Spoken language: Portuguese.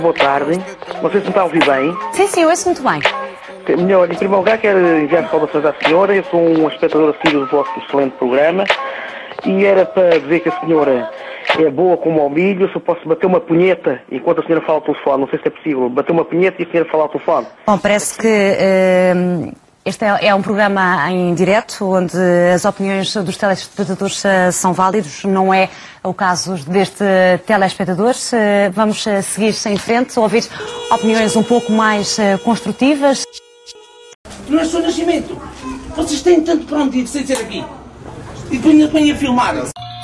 Boa tarde. Não sei se me está a ouvir bem. Sim, eu ouço muito bem. Melhor, em primeiro lugar, quero enviar saudações à senhora. Eu sou um espectador assíduo do vosso excelente programa. E era para dizer que a senhora é boa como ao milho. Se eu posso bater uma punheta enquanto a senhora fala ao telefone. Não sei se é possível. Bater uma punheta e a senhora falar ao telefone. Bom, parece que este é um programa em direto, onde as opiniões dos telespectadores são válidos. Não é o caso deste telespectador. Vamos seguir em frente, ouvir opiniões um pouco mais construtivas. Não é só nascimento. Vocês têm tanto para onde ir sem ser aqui. E depois a filmar.